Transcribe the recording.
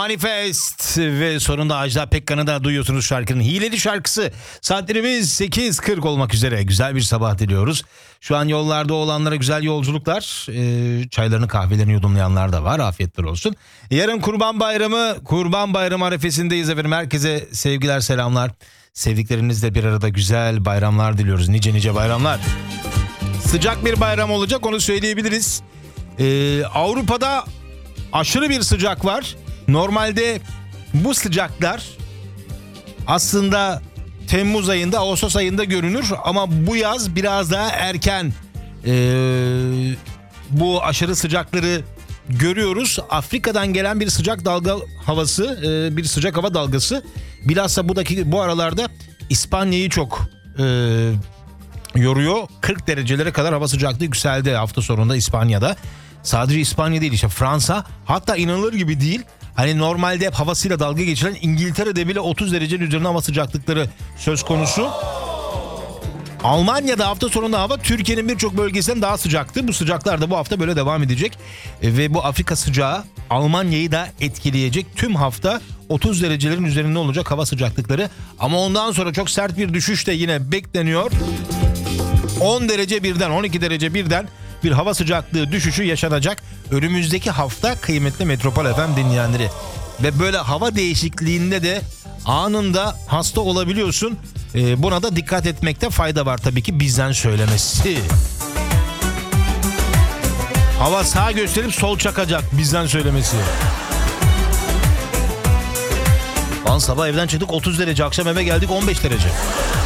Manifest ve sonunda Ajda Pekkan'ı da duyuyorsunuz şarkının Hileli şarkısı. Saatlerimiz 8.40 olmak üzere. Güzel bir sabah diliyoruz. Şu an yollarda olanlara güzel yolculuklar. Çaylarını kahvelerini yudumlayanlar da var. Afiyetler olsun. Yarın Kurban Bayramı arifesindeyiz efendim. Herkese sevgiler selamlar. Sevdiklerinizle bir arada güzel bayramlar diliyoruz. Nice bayramlar. Sıcak bir bayram olacak, onu söyleyebiliriz. Avrupa'da aşırı bir sıcak var. Normalde bu sıcaklar aslında Temmuz ayında, Ağustos ayında görünür ama bu yaz biraz daha erken bu aşırı sıcakları görüyoruz. Afrika'dan gelen bir sıcak dalga havası, bir sıcak hava dalgası. Bilhassa bu aralarda İspanya'yı çok yoruyor. 40 derecelere kadar hava sıcaklığı yükseldi hafta sonunda İspanya'da. Sadece İspanya değil, işte Fransa, hatta inanılır gibi değil. Hani normalde hep havasıyla dalga geçilen İngiltere'de bile 30 derecenin üzerinde hava sıcaklıkları söz konusu. Almanya'da hafta sonunda hava Türkiye'nin birçok bölgesinden daha sıcaktı. Bu sıcaklar da bu hafta böyle devam edecek. Ve bu Afrika sıcağı Almanya'yı da etkileyecek. Tüm hafta 30 derecelerin üzerinde olacak hava sıcaklıkları. Ama ondan sonra çok sert bir düşüş de yine bekleniyor. 10 derece birden, 12 derece birden bir hava sıcaklığı düşüşü yaşanacak önümüzdeki hafta kıymetli Metropol FM dinleyenleri. Ve böyle hava değişikliğinde de anında hasta olabiliyorsun. Buna da dikkat etmekte fayda var tabii ki, bizden söylemesi. Hava sağ gösterip sol çakacak, bizden söylemesi. Lan sabah evden çıktık 30 derece, akşam eve geldik 15 derece.